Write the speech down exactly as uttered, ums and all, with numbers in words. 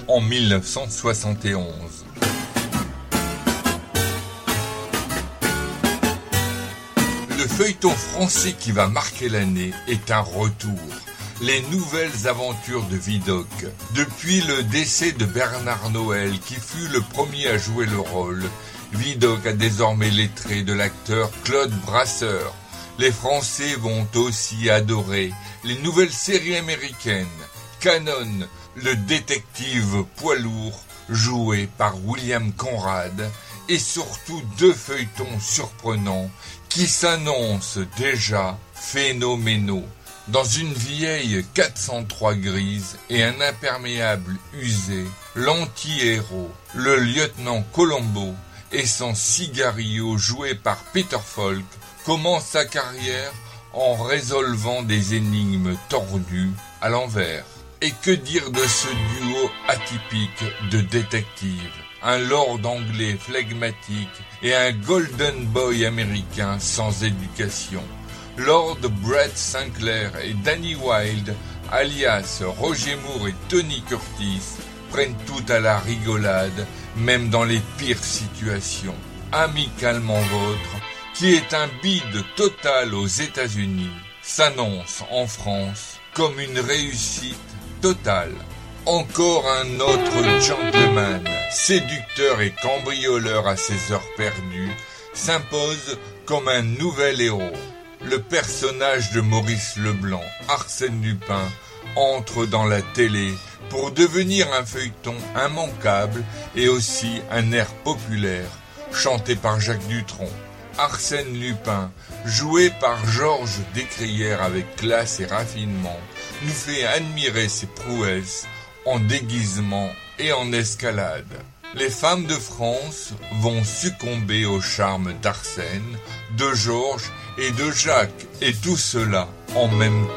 en mille neuf cent soixante et onze. Le feuilleton français qui va marquer l'année est un retour. Les nouvelles aventures de Vidocq. Depuis le décès de Bernard Noël, qui fut le premier à jouer le rôle, Vidocq a désormais les traits de l'acteur Claude Brasseur. Les Français vont aussi adorer les nouvelles séries américaines. Canon, le détective poids lourd, joué par William Conrad, et surtout deux feuilletons surprenants qui s'annoncent déjà phénoménaux. Dans une vieille quatre cent trois grise et un imperméable usé, l'anti-héros, le lieutenant Colombo et son cigario joué par Peter Falk, commence sa carrière en résolvant des énigmes tordues à l'envers. Et que dire de ce duo atypique de détectives? Un lord anglais flegmatique et un golden boy américain sans éducation. Lord Brett Sinclair et Danny Wilde, alias Roger Moore et Tony Curtis, prennent tout à la rigolade, même dans les pires situations. Amicalement Vôtre, qui est un bide total aux États-Unis, s'annonce en France comme une réussite totale. Encore un autre gentleman, séducteur et cambrioleur à ses heures perdues, s'impose comme un nouvel héros. Le personnage de Maurice Leblanc, Arsène Lupin, entre dans la télé pour devenir un feuilleton immanquable et aussi un air populaire, chanté par Jacques Dutronc. Arsène Lupin, joué par Georges Descrières avec classe et raffinement, nous fait admirer ses prouesses en déguisement et en escalade. Les femmes de France vont succomber au charme d'Arsène, de Georges et de Jacques, et tout cela en même temps.